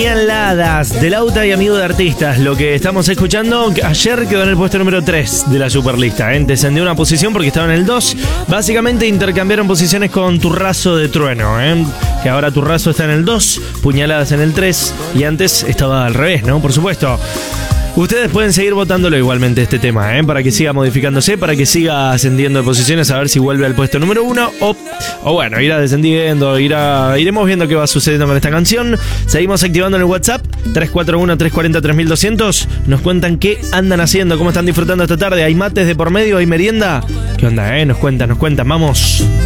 Puñaladas de Lauta y Amigo de Artistas. Lo que estamos escuchando ayer quedó en el puesto número 3 de la Superlista. Descendió una posición porque estaba en el 2. Básicamente intercambiaron posiciones con Turrazo de Trueno, que ahora Turrazo está en el 2, Puñaladas en el 3. Y antes estaba al revés, ¿no? Por supuesto. Ustedes pueden seguir votándolo igualmente este tema, para que siga modificándose, para que siga ascendiendo de posiciones, a ver si vuelve al puesto número 1 o bueno, irá descendiendo, iremos viendo qué va sucediendo con esta canción. Seguimos activando en el WhatsApp 341-340-3200. Nos cuentan qué andan haciendo, cómo están disfrutando esta tarde. ¿Hay mates de por medio? ¿Hay merienda? ¿Qué onda, Nos cuentan, vamos.